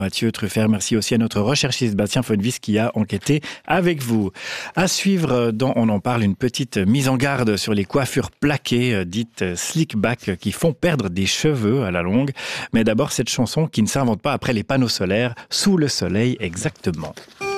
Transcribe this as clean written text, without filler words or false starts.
Mathieu Truffert, merci aussi à notre recherchiste Bastien Fonvis qui a enquêté avec vous. À suivre dans On en parle, une petite mise en garde sur les coiffures plaquées, dites slick back, qui font perdre des cheveux à la longue. Mais d'abord, cette chanson qui ne s'invente pas après les panneaux solaires, Sous le soleil exactement.